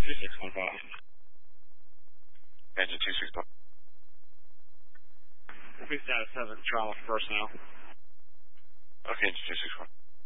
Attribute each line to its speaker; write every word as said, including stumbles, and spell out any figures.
Speaker 1: two six one five.
Speaker 2: Engine two six one.
Speaker 1: Please status seven, trauma personnel.
Speaker 2: Okay, engine two six one.